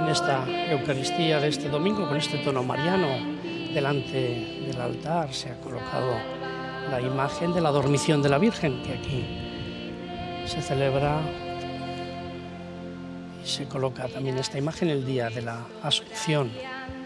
En esta Eucaristía de este domingo, con este tono mariano, delante del altar se ha colocado la imagen de la dormición de la Virgen, que aquí se celebra y se coloca también esta imagen el día de la Asunción.